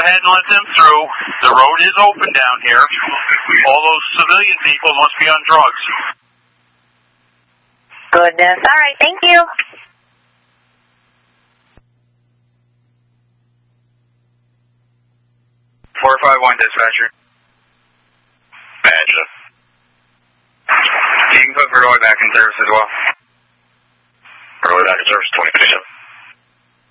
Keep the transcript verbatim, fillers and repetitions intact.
ahead and let them through. The road is open down here. All those civilian people must be on drugs. Goodness. All right, thank you. four five one, dispatcher. Imagine. You can put Burley back in service as well. Burley back in service, twenty fifty-seven.